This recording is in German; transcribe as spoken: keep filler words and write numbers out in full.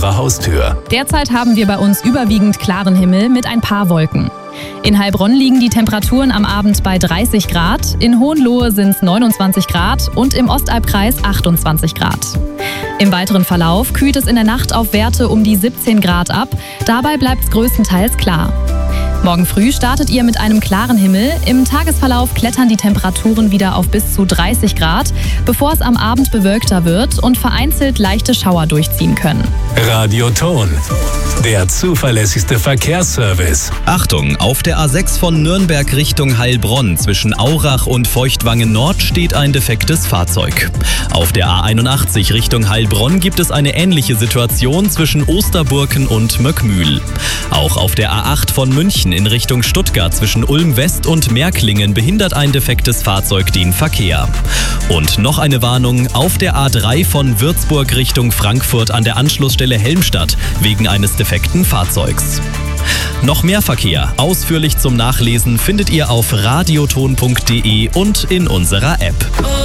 Ihrer Haustür. Derzeit haben wir bei uns überwiegend klaren Himmel mit ein paar Wolken. In Heilbronn liegen die Temperaturen am Abend bei dreißig Grad, in Hohenlohe sind es neunundzwanzig Grad und im Ostalbkreis achtundzwanzig Grad. Im weiteren Verlauf kühlt es in der Nacht auf Werte um die siebzehn Grad ab, dabei bleibt es größtenteils klar. Morgen früh startet ihr mit einem klaren Himmel. Im Tagesverlauf klettern die Temperaturen wieder auf bis zu dreißig Grad, bevor es am Abend bewölkter wird und vereinzelt leichte Schauer durchziehen können. Radioton, der zuverlässigste Verkehrsservice. Achtung, auf der A sechs von Nürnberg Richtung Heilbronn zwischen Aurach und Feuchtwangen Nord steht ein defektes Fahrzeug. Auf der A einundachtzig Richtung Heilbronn gibt es eine ähnliche Situation zwischen Osterburken und Möckmühl. Auch auf der A acht von München in Richtung Stuttgart zwischen Ulm West und Märklingen behindert ein defektes Fahrzeug den Verkehr. Und noch eine Warnung, auf der A drei von Würzburg Richtung Frankfurt an der Anschlussstelle Helmstadt wegen eines defekten Fahrzeugs. Noch mehr Verkehr, ausführlich zum Nachlesen, findet ihr auf radioton punkt de und in unserer App.